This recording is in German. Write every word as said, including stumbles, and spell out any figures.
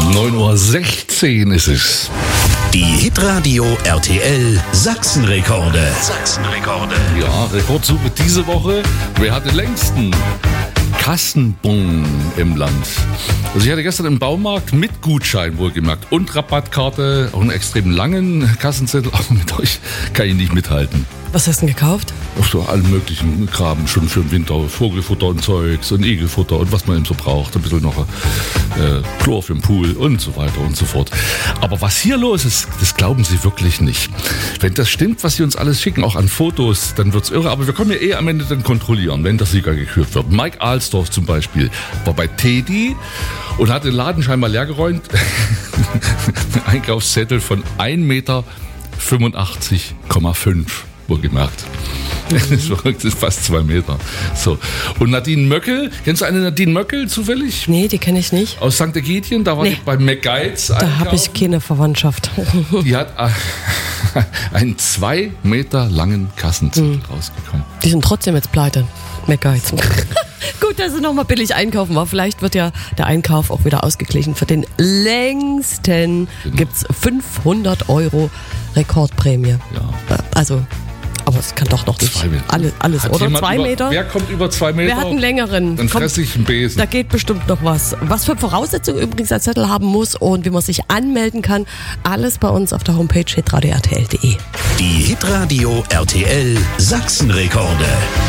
neun Uhr sechzehn ist es. Die Hitradio R T L Sachsenrekorde. Sachsenrekorde. Ja, Rekordsuche diese Woche. Wer hat den längsten Kassenbon im Land? Also ich hatte gestern im Baumarkt mit Gutschein wohlgemerkt und Rabattkarte auch einen extrem langen Kassenzettel, aber mit euch kann ich nicht mithalten. Was hast du denn gekauft? Auch so allen möglichen Kram, schon für den Winter, Vogelfutter und Zeugs und Igelfutter und was man eben so braucht. Ein bisschen noch äh, Chlor für den Pool und so weiter und so fort. Aber was hier los ist, das glauben Sie wirklich nicht. Wenn das stimmt, was Sie uns alles schicken, auch an Fotos, dann wird's irre. Aber wir können ja eh am Ende dann kontrollieren, wenn der Sieger gekürt wird. Mike Alsdorf zum Beispiel war bei Teddy und hat den Laden scheinbar leergeräumt. Einkaufszettel von ein Meter fünfundachtzig Komma fünf. Wohlgemerkt. Das ist verrückt, das ist fast zwei Meter. So. Und Nadine Möckel, kennst du eine Nadine Möckel zufällig? Nee, die kenne ich nicht. Aus Sankt Ägidien, da war Nee. die bei McGuides. Da habe ich keine Verwandtschaft. Die hat äh, einen zwei Meter langen Kassenzettel mhm. rausgekommen. Die sind trotzdem jetzt pleite. McGuides. Gut, dass sie nochmal billig einkaufen war. Vielleicht wird ja der Einkauf auch wieder ausgeglichen. Für den längsten Genau. gibt es fünfhundert Euro Rekordprämie. Ja. Also, aber es kann doch noch nicht. Zwei Meter. Alles, alles Hat oder? jemand Zwei über, Meter? Wer kommt über zwei Meter? Wer hat einen längeren? Dann Kommt- fresse ich einen Besen. Da geht bestimmt noch was. Was für Voraussetzungen übrigens ein Zettel haben muss und wie man sich anmelden kann, alles bei uns auf der Homepage hitradio r t l punkt d e. Die Hitradio R T L Sachsenrekorde.